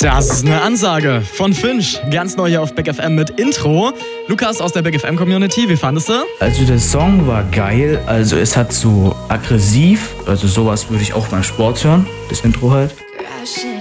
Das ist eine Ansage von Finch. Ganz neu hier auf Big FM mit Intro. Lukas aus der Big FM Community, wie fandest du? Also der Song war geil, also es hat so aggressiv, also sowas würde ich auch beim Sport hören, das Intro halt.